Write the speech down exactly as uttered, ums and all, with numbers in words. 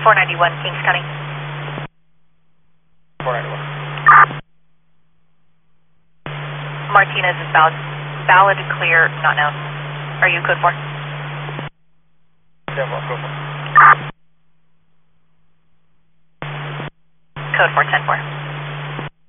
four ninety-one, Kings County. four ninety-one. Martinez is valid, valid, clear, not known. Are you code four? ten four, code four. Code four, ten four.